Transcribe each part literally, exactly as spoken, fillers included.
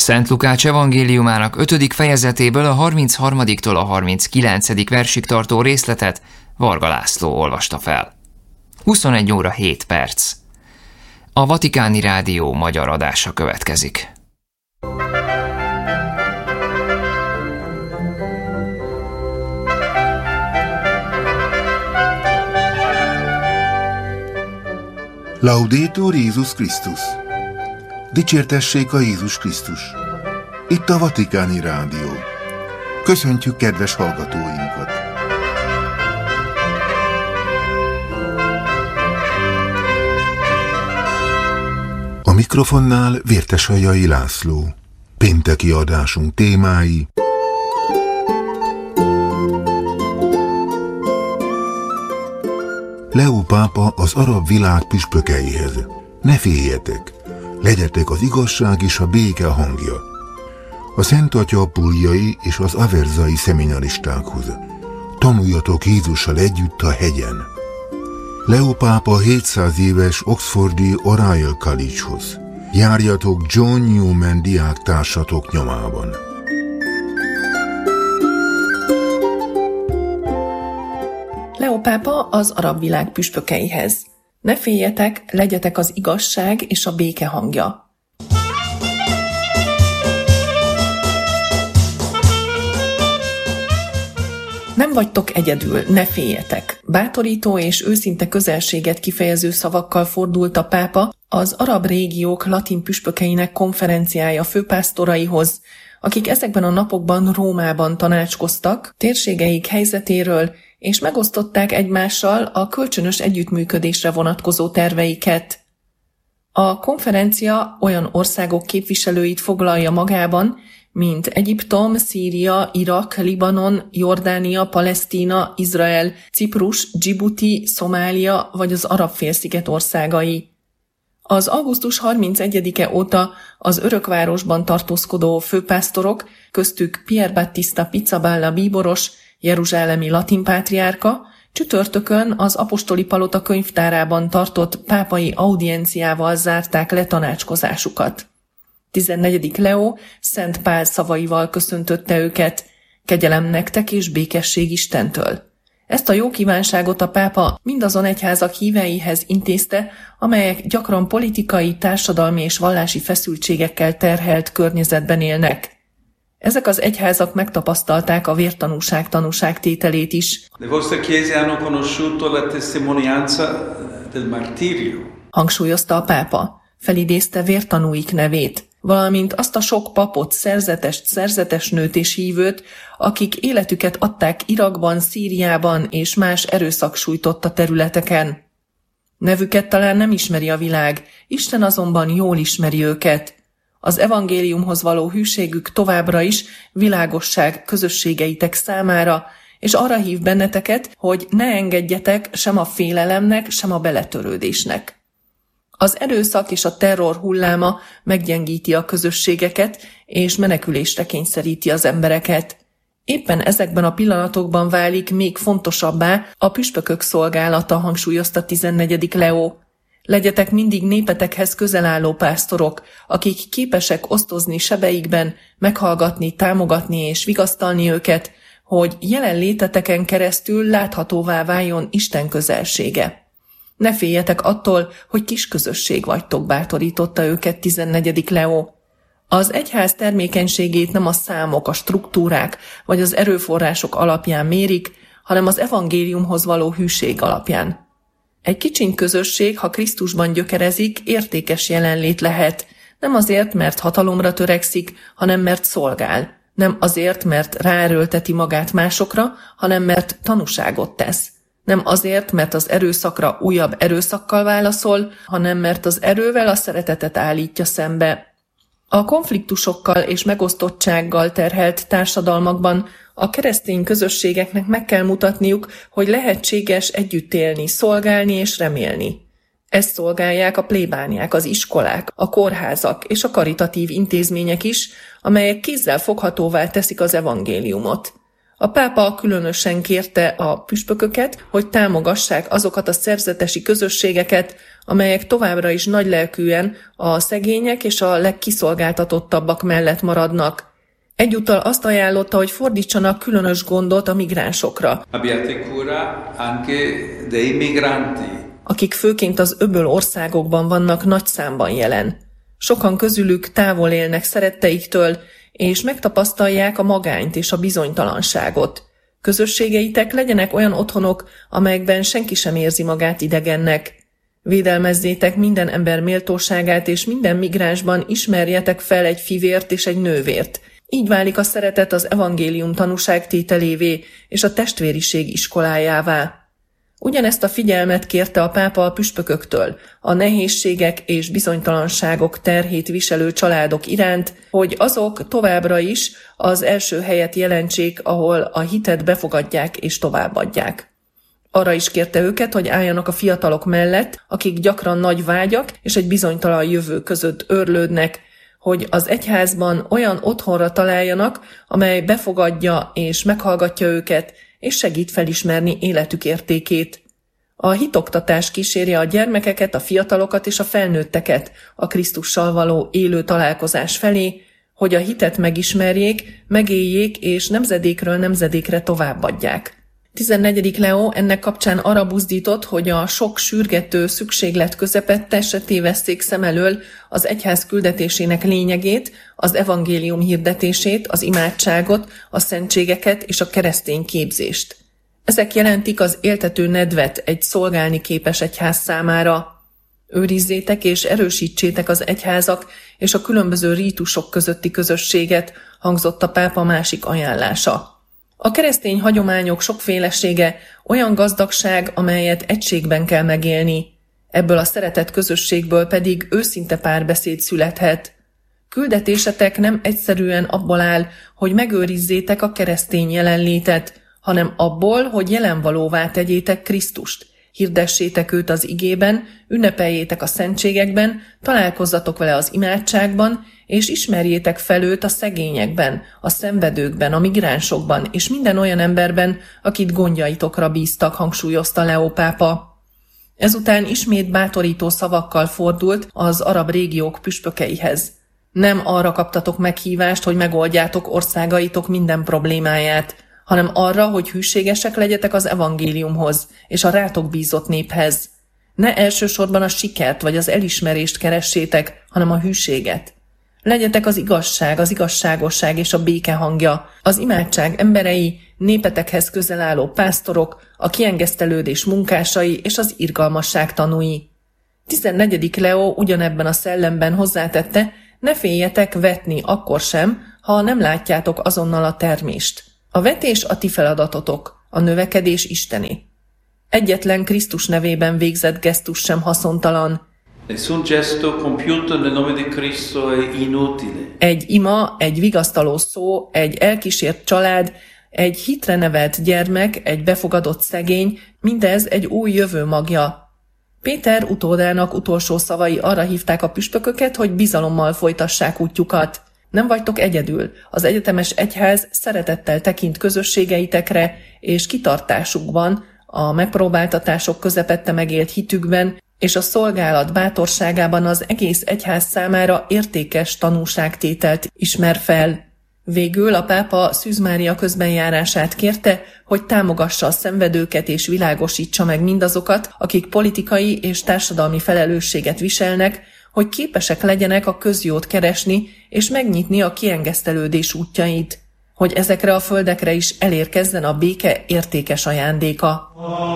Szent Lukács evangéliumának ötödik fejezetéből a harmincharmadiktól a harminckilencedik versig tartó részletet Varga László olvasta fel. huszonegy óra hét perc. A Vatikáni Rádió magyar adása következik. Laudetur Jézus Krisztus! Dicsértessék a Jézus Krisztus! Itt a Vatikáni Rádió. Köszöntjük kedves hallgatóinkat! A mikrofonnál Vértesajai László. Pénteki adásunk témái: Leó pápa az arab világ püspökeihez. Ne féljetek, legyetek az igazság és a béke hangja. A Szent Atya puljai és az averzai szeminaristákhoz. Tanuljatok Jézussal együtt a hegyen. Leó pápa hétszáz éves Oxfordi Oriel College-hoz. Járjatok John Newman diáktársatok nyomában. Leó pápa az arab világ püspökeihez. Ne féljetek, legyetek az igazság és a béke hangja. Nem vagytok egyedül, ne féljetek. Bátorító és őszinte közelséget kifejező szavakkal fordult a pápa az arab régiók latin püspökeinek konferenciája főpásztoraihoz, akik ezekben a napokban Rómában tanácskoztak térségeik helyzetéről, és megosztották egymással a kölcsönös együttműködésre vonatkozó terveiket. A konferencia olyan országok képviselőit foglalja magában, mint Egyiptom, Szíria, Irak, Libanon, Jordánia, Palesztína, Izrael, Ciprus, Dzsibuti, Szomália vagy az Arab-félsziget országai. Az augusztus harmincegyedike óta az örökvárosban tartózkodó főpásztorok, köztük Pier Battista Pizzaballa bíboros, jeruzsálemi latin pátriárka, csütörtökön az apostoli palota könyvtárában tartott pápai audienciával zárták le tanácskozásukat. tizennegyedik Leó Szent Pál szavaival köszöntötte őket: kegyelem nektek és békesség Istentől. Ezt a jó kívánságot a pápa mindazon egyházak híveihez intézte, amelyek gyakran politikai, társadalmi és vallási feszültségekkel terhelt környezetben élnek. Ezek az egyházak megtapasztalták a vértanúság tanúságtételét is. Le vostre chiese hanno conosciuto la testimonianza del martirio. Hangsúlyozta a pápa, felidézte vértanúik nevét, valamint azt a sok papot, szerzetest, szerzetesnőt és hívőt, akik életüket adták Irakban, Szíriában és más erőszak sújtotta területeken. Nevüket talán nem ismeri a világ, Isten azonban jól ismeri őket. Az evangéliumhoz való hűségük továbbra is világosság közösségeitek számára, és arra hív benneteket, hogy ne engedjetek sem a félelemnek, sem a beletörődésnek. Az erőszak és a terror hulláma meggyengíti a közösségeket, és menekülésre kényszeríti az embereket. Éppen ezekben a pillanatokban válik még fontosabbá a püspökök szolgálata, hangsúlyozta tizennegyedik Leó. Legyetek mindig népetekhez közel álló pásztorok, akik képesek osztozni sebeikben, meghallgatni, támogatni és vigasztalni őket, hogy jelenléteteken keresztül láthatóvá váljon Isten közelsége. Ne féljetek attól, hogy kis közösség vagytok, bátorította őket tizennegyedik Leó. Az egyház termékenységét nem a számok, a struktúrák vagy az erőforrások alapján mérik, hanem az evangéliumhoz való hűség alapján. Egy kicsiny közösség, ha Krisztusban gyökerezik, értékes jelenlét lehet, nem azért, mert hatalomra törekszik, hanem mert szolgál, nem azért, mert ráerőlteti magát másokra, hanem mert tanúságot tesz. Nem azért, mert az erőszakra újabb erőszakkal válaszol, hanem mert az erővel a szeretetet állítja szembe. A konfliktusokkal és megosztottsággal terhelt társadalmakban a keresztény közösségeknek meg kell mutatniuk, hogy lehetséges együtt élni, szolgálni és remélni. Ezt szolgálják a plébániák, az iskolák, a kórházak és a karitatív intézmények is, amelyek kézzel foghatóvá teszik az evangéliumot. A pápa különösen kérte a püspököket, hogy támogassák azokat a szerzetesi közösségeket, amelyek továbbra is nagylelkűen a szegények és a legkiszolgáltatottabbak mellett maradnak. Egyúttal azt ajánlotta, hogy fordítsanak különös gondot a migránsokra, Abbiate cura anche dei migranti. akik főként az öböl országokban vannak nagy számban jelen. Sokan közülük távol élnek szeretteiktől, és megtapasztalják a magányt és a bizonytalanságot. Közösségeitek legyenek olyan otthonok, amelyekben senki sem érzi magát idegennek. Védelmezzétek minden ember méltóságát, és minden migránsban ismerjetek fel egy fivért és egy nővért. Így válik a szeretet az evangélium tanúságtételévé és a testvériség iskolájává. Ugyanezt a figyelmet kérte a pápa a püspököktől, a nehézségek és bizonytalanságok terhét viselő családok iránt, hogy azok továbbra is az első helyet jelentsék, ahol a hitet befogadják és továbbadják. Arra is kérte őket, hogy álljanak a fiatalok mellett, akik gyakran nagy vágyak és egy bizonytalan jövő között őrlődnek, hogy az egyházban olyan otthonra találjanak, amely befogadja és meghallgatja őket, és segít felismerni életük értékét. A hitoktatás kíséri a gyermekeket, a fiatalokat és a felnőtteket a Krisztussal való élő találkozás felé, hogy a hitet megismerjék, megéljék és nemzedékről nemzedékre továbbadják. tizennegyedik Leó ennek kapcsán arra buzdított, hogy a sok sürgető szükséglet közepette se tévesszék szem elől az egyház küldetésének lényegét, az evangélium hirdetését, az imádságot, a szentségeket és a keresztény képzést. Ezek jelentik az éltető nedvet egy szolgálni képes egyház számára. Őrizzétek és erősítsétek az egyházak és a különböző rítusok közötti közösséget, hangzott a pápa másik ajánlása. A keresztény hagyományok sokfélesége olyan gazdagság, amelyet egységben kell megélni. Ebből a szeretett közösségből pedig őszinte párbeszéd születhet. Küldetésetek nem egyszerűen abból áll, hogy megőrizzétek a keresztény jelenlétet, hanem abból, hogy jelenvalóvá tegyétek Krisztust, hirdessétek őt az igében, ünnepeljétek a szentségekben, találkozzatok vele az imádságban, és ismerjétek fel őt a szegényekben, a szenvedőkben, a migránsokban és minden olyan emberben, akit gondjaitokra bíztak, hangsúlyozta Leó pápa. Ezután ismét bátorító szavakkal fordult az arab régiók püspökeihez. Nem arra kaptatok meghívást, hogy megoldjátok országaitok minden problémáját, hanem arra, hogy hűségesek legyetek az evangéliumhoz és a rátok bízott néphez. Ne elsősorban a sikert vagy az elismerést keressétek, hanem a hűséget. Legyetek az igazság, az igazságosság és a béke hangja, az imádság emberei, népetekhez közel álló pásztorok, a kiengesztelődés munkásai és az irgalmasság tanúi. tizennegyedik Leó ugyanebben a szellemben hozzátette, ne féljetek vetni akkor sem, ha nem látjátok azonnal a termést. A vetés a ti feladatotok, a növekedés Istené. Egyetlen Krisztus nevében végzett gesztus sem haszontalan. Nessun gesto compiuto nel nome di Cristo è inutile. Egy ima, egy vigasztaló szó, egy elkísért család, egy hitre nevelt gyermek, egy befogadott szegény, mindez egy új jövő magja. Péter utódának utolsó szavai arra hívták a püspököket, hogy bizalommal folytassák útjukat. Nem vagytok egyedül, az egyetemes egyház szeretettel tekint közösségeitekre és kitartásukban, a megpróbáltatások közepette megélt hitükben, és a szolgálat bátorságában az egész egyház számára értékes tanúságtételt ismer fel. Végül a pápa Szűz Mária közbenjárását kérte, hogy támogassa a szenvedőket és világosítsa meg mindazokat, akik politikai és társadalmi felelősséget viselnek, hogy képesek legyenek a közjót keresni és megnyitni a kiengesztelődés útjait, hogy ezekre a földekre is elérkezzen a béke értékes ajándéka.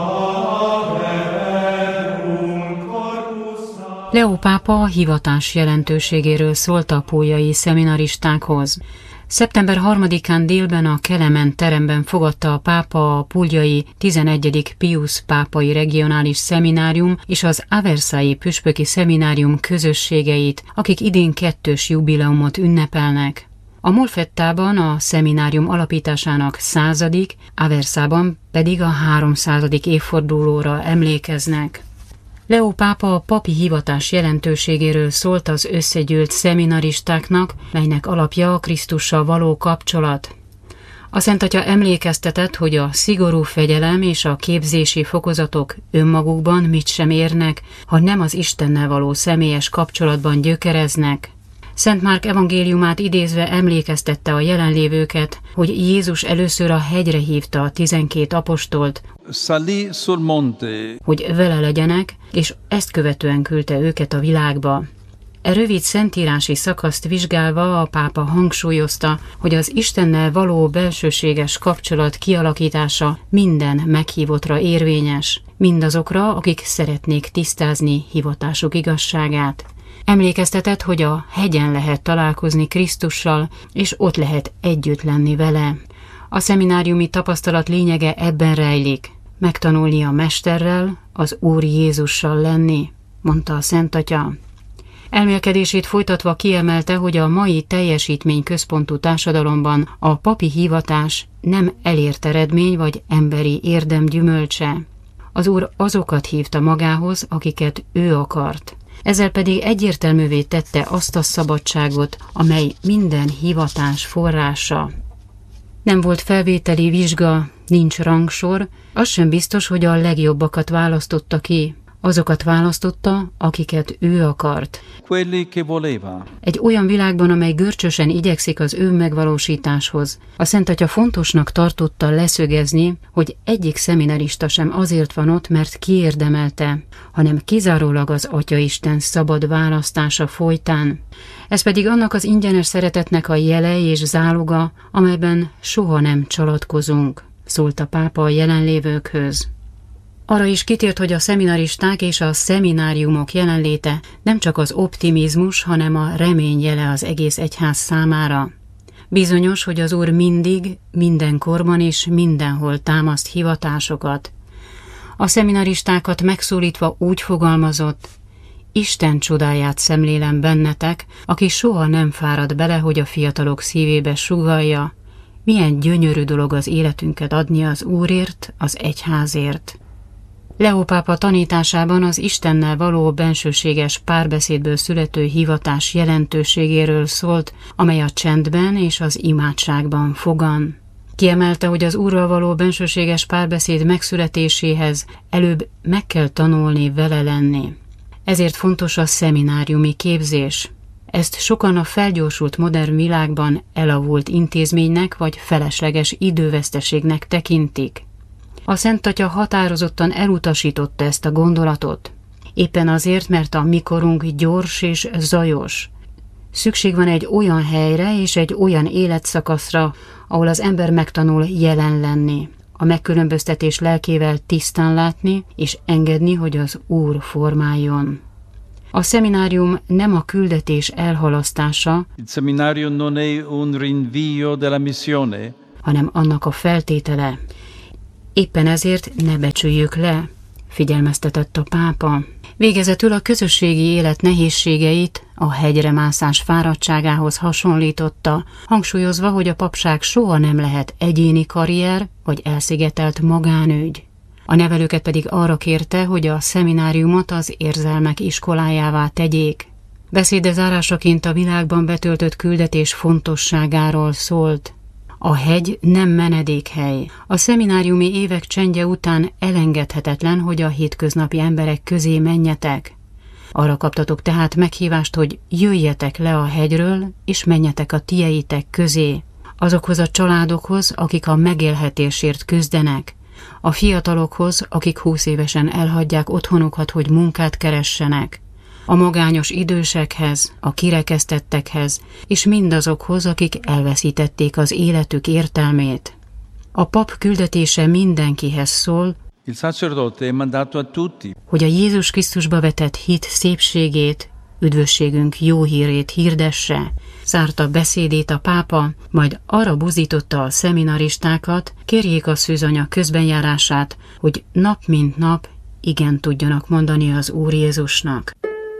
Leó pápa hivatás jelentőségéről szólt a puljai szeminaristákhoz. szeptember harmadikán délben a Kelemen teremben fogadta a pápa a puljai tizenegyedik Piusz pápai regionális szeminárium és az Aversai püspöki szeminárium közösségeit, akik idén kettős jubileumot ünnepelnek. A Molfettában a szeminárium alapításának századik, Aversában pedig a háromszázadik évfordulóra emlékeznek. Leó pápa a papi hivatás jelentőségéről szólt az összegyűlt szeminaristáknak, melynek alapja a Krisztussal való kapcsolat. A Szentatya emlékeztetett, hogy a szigorú fegyelem és a képzési fokozatok önmagukban mit sem érnek, ha nem az Istennel való személyes kapcsolatban gyökereznek. Szent Márk evangéliumát idézve emlékeztette a jelenlévőket, hogy Jézus először a hegyre hívta a tizenkét apostolt, Salì sul monte. hogy vele legyenek, és ezt követően küldte őket a világba. E rövid szentírási szakaszt vizsgálva a pápa hangsúlyozta, hogy az Istennel való belsőséges kapcsolat kialakítása minden meghívottra érvényes, mindazokra, akik szeretnék tisztázni hivatásuk igazságát. Emlékeztetett, hogy a hegyen lehet találkozni Krisztussal, és ott lehet együtt lenni vele. A szemináriumi tapasztalat lényege ebben rejlik, megtanulni a Mesterrel, az Úr Jézussal lenni, mondta a Szentatya. Elmélkedését folytatva kiemelte, hogy a mai teljesítményközpontú társadalomban a papi hivatás nem elért eredmény vagy emberi érdem gyümölcse. Az Úr azokat hívta magához, akiket ő akart. Ezzel pedig egyértelművé tette azt a szabadságot, amely minden hivatás forrása. Nem volt felvételi vizsga, nincs rangsor, az sem biztos, hogy a legjobbakat választotta ki. Azokat választotta, akiket ő akart. Quelli che voleva. Egy olyan világban, amely görcsösen igyekszik az önmegvalósításhoz, a Szentatya fontosnak tartotta leszögezni, hogy egyik szeminarista sem azért van ott, mert kiérdemelte, hanem kizárólag az Atyaisten szabad választása folytán. Ez pedig annak az ingyenes szeretetnek a jele és záloga, amelyben soha nem csalatkozunk, szólt a pápa a jelenlévőkhöz. Arra is kitért, hogy a szeminaristák és a szemináriumok jelenléte nem csak az optimizmus, hanem a remény jele az egész egyház számára. Bizonyos, hogy az Úr mindig, mindenkorban és mindenhol támaszt hivatásokat. A szeminaristákat megszólítva úgy fogalmazott: Isten csodáját szemlélem bennetek, aki soha nem fárad bele, hogy a fiatalok szívébe sugallja. Milyen gyönyörű dolog az életünket adni az Úrért, az egyházért. Leó pápa tanításában az Istennel való bensőséges párbeszédből születő hivatás jelentőségéről szólt, amely a csendben és az imádságban fogan. Kiemelte, hogy az Úrral való bensőséges párbeszéd megszületéséhez előbb meg kell tanulni vele lenni. Ezért fontos a szemináriumi képzés. Ezt sokan a felgyorsult modern világban elavult intézménynek vagy felesleges időveszteségnek tekintik. A Szentatya határozottan elutasította ezt a gondolatot. Éppen azért, mert a mikorunk gyors és zajos. Szükség van egy olyan helyre és egy olyan életszakaszra, ahol az ember megtanul jelen lenni, a megkülönböztetés lelkével tisztán látni és engedni, hogy az Úr formáljon. A szeminárium nem a küldetés elhalasztása, Il seminario non è un rinvio della missione, hanem annak a feltétele. Éppen ezért ne becsüljük le, figyelmeztetett a pápa. Végezetül a közösségi élet nehézségeit a hegyre mászás fáradtságához hasonlította, hangsúlyozva, hogy a papság soha nem lehet egyéni karrier vagy elszigetelt magánügy. A nevelőket pedig arra kérte, hogy a szemináriumot az érzelmek iskolájává tegyék. Beszéde zárásaként a világban betöltött küldetés fontosságáról szólt. A hegy nem menedékhely. A szemináriumi évek csendje után elengedhetetlen, hogy a hétköznapi emberek közé menjetek. Arra kaptatok tehát meghívást, hogy jöjjetek le a hegyről, és menjetek a tieitek közé, azokhoz a családokhoz, akik a megélhetésért küzdenek, a fiatalokhoz, akik húsz évesen elhagyják otthonukat, hogy munkát keressenek, a magányos idősekhez, a kirekesztettekhez, és mindazokhoz, akik elveszítették az életük értelmét. A pap küldetése mindenkihez szól, il sacerdote è mandato a tutti. hogy a Jézus Krisztusba vetett hit szépségét, üdvösségünk jó hírét hirdesse. Zárta beszédét a pápa, majd arra buzdította a szeminaristákat, kérjék a szűzanya közbenjárását, hogy nap mint nap igen tudjanak mondani az Úr Jézusnak.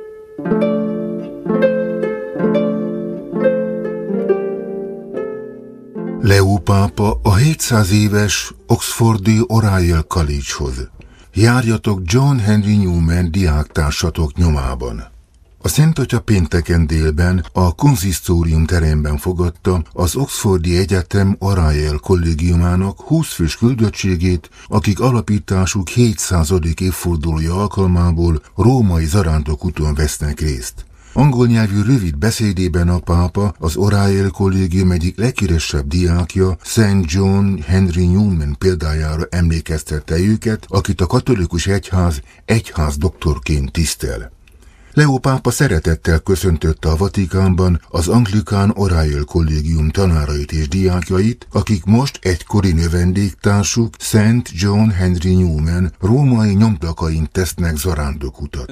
Leó pápa a hétszáz éves Oxfordi Oriel College-hoz. Járjatok John Henry Newman diáktársatok nyomában. A Szent Atya pénteken délben a konzisztórium teremben fogadta az Oxfordi Egyetem Oriel kollégiumának húsz fős küldöttségét, akik alapításuk hétszázadik évfordulója alkalmából római zarándokúton vesznek részt. Angol nyelvű rövid beszédében a pápa az Oriel kollégium egyik leghíresebb diákja, Szent John Henry Newman példájára emlékeztette őket, akit a katolikus egyház egyház doktorként tisztel. Leó pápa szeretettel köszöntötte a Vatikánban az Anglikán Oriel kollégium tanárait és diákjait, akik most egykori növendéktársuk Szent John Henry Newman római nyomdakain tesznek zarándokutat.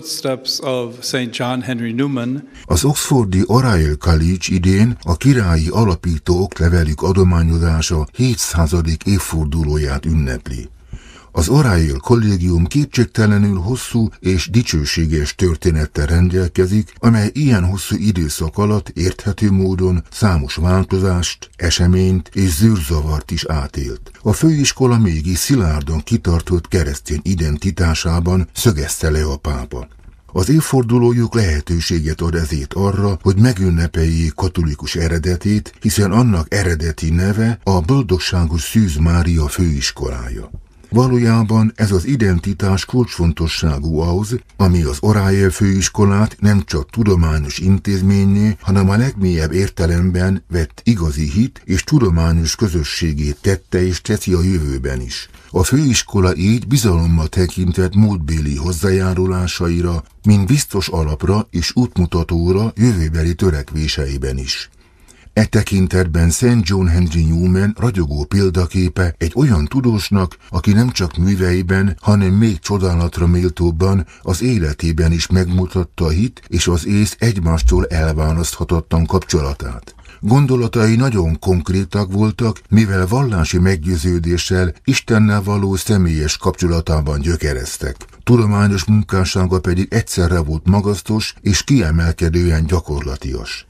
Az Oxfordi Oriel College idén a királyi alapító oklevelük adományozása hétszázadik évfordulóját ünnepli. Az Oriel kollégium kétségtelenül hosszú és dicsőséges történettel rendelkezik, amely ilyen hosszú időszak alatt érthető módon számos változást, eseményt és zűrzavart is átélt. A főiskola mégis szilárdan kitartott keresztény identitásában, szögezte le a pápa. Az évfordulójuk lehetőséget ad ezért arra, hogy megünnepeljék katolikus eredetét, hiszen annak eredeti neve a Boldogságos Szűz Mária főiskolája. Valójában ez az identitás kulcsfontosságú ahhoz, ami az Oriel főiskolát nem csak tudományos intézményné, hanem a legmélyebb értelemben vett igazi hit és tudományos közösségét tette és teszi a jövőben is. A főiskola így bizalommal tekintett múltbéli hozzájárulásaira, mint biztos alapra és útmutatóra jövőbeli törekvéseiben is. E tekintetben Szent John Henry Newman ragyogó példaképe egy olyan tudósnak, aki nem csak műveiben, hanem még csodálatra méltóbban az életében is megmutatta a hit és az ész egymástól elválaszthatatlan kapcsolatát. Gondolatai nagyon konkrétak voltak, mivel vallási meggyőződéssel Istennel való személyes kapcsolatában gyökereztek. Tudományos munkássága pedig egyszerre volt magasztos és kiemelkedően gyakorlatias.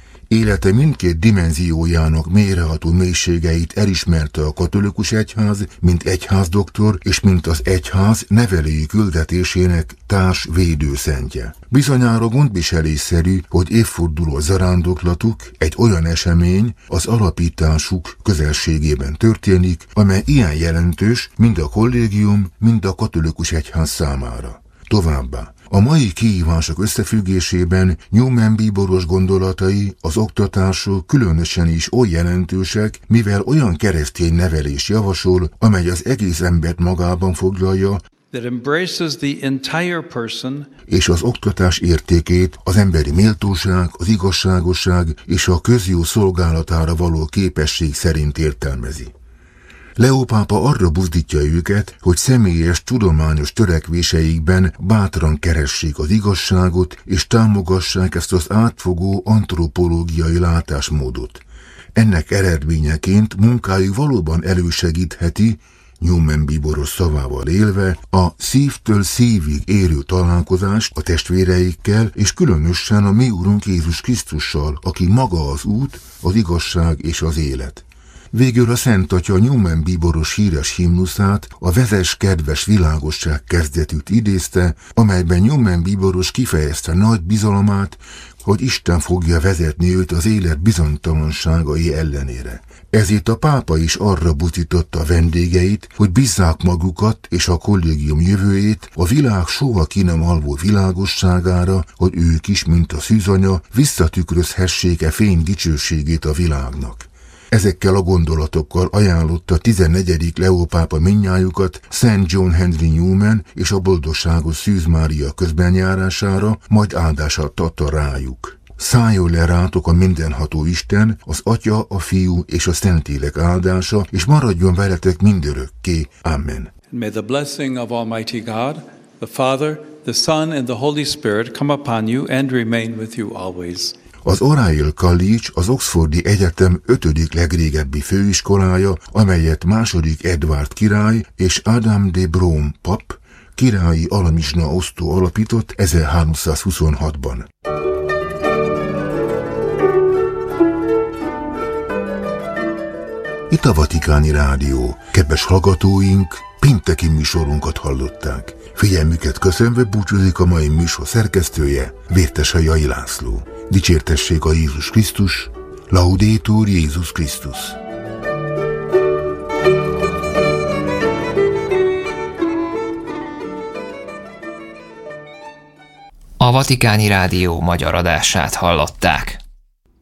Élete mindkét dimenziójának mélyreható mélységeit elismerte a katolikus egyház, mint egyházdoktor és mint az egyház nevelői küldetésének társ védőszentje. Bizonyára gondviselésszerű, hogy évforduló zarándoklatuk, egy olyan esemény az alapításuk közelségében történik, amely ilyen jelentős mind a kollégium, mind a katolikus egyház számára. Továbbá, a mai kihívások összefüggésében Newman bíboros gondolatai, az oktatások különösen is oly jelentősek, mivel olyan keresztény nevelés javasol, amely az egész embert magában foglalja, that embraces the entire person, és az oktatás értékét az emberi méltóság, az igazságosság és a közjó szolgálatára való képesség szerint értelmezi. Leó pápa arra buzdítja őket, hogy személyes tudományos törekvéseikben bátran keressék az igazságot, és támogassák ezt az átfogó antropológiai látásmódot. Ennek eredményeként munkájuk valóban elősegítheti, Newman bíboros szavával élve, a szívtől szívig érő találkozást a testvéreikkel, és különösen a mi Urunk Jézus Krisztussal, aki maga az út, az igazság és az élet. Végül a Szent Atya Newman bíboros híres himnuszát, a Vezess kedves világosság kezdetűt idézte, amelyben Newman bíboros kifejezte nagy bizalomát, hogy Isten fogja vezetni őt az élet bizonytalanságai ellenére. Ezért a pápa is arra buzdította a vendégeit, hogy bízzák magukat és a kollégium jövőjét a világ soha ki nem alvó világosságára, hogy ők is, mint a szűzanya, visszatükrözhessék-e fény dicsőségét a világnak. Ezekkel a gondolatokkal ajánlotta tizennegyedik Leó pápa mindnyájukat Szent John Henry Newman és a Boldogságos Szűz Mária közbenjárására, majd áldását adta rájuk. Szálljon le rátok a mindenható Isten, az Atya, a Fiú és a Szentlélek áldása, és maradjon veletek mindörökké. Amen. May the blessing of Almighty God, the Father, the Son and the Holy Spirit come upon you and remain with you always. Az Oriel College az Oxfordi Egyetem ötödik legrégebbi főiskolája, amelyet második Edward király és Adam de Brougham pap királyi alamisna osztó alapított ezerháromszázhuszonhatban. Itt a Vatikáni Rádió. Kedves hallgatóink, pénteki műsorunkat hallották. Figyelmüket köszönve búcsúzik a mai műsor szerkesztője, Vértesai László. Dicsértessék a Jézus Krisztus, Laudetur Jézus Krisztus. A Vatikáni Rádió magyar adását hallották.